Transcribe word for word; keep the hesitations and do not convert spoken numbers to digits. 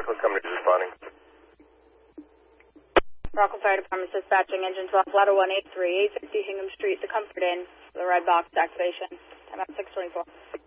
Rockland Company is responding. Rockland Fire Department dispatching engine twelve, ladder one eight three, eight sixty Hingham Street, the Comfort Inn, the red box activation. Time out six twenty-four.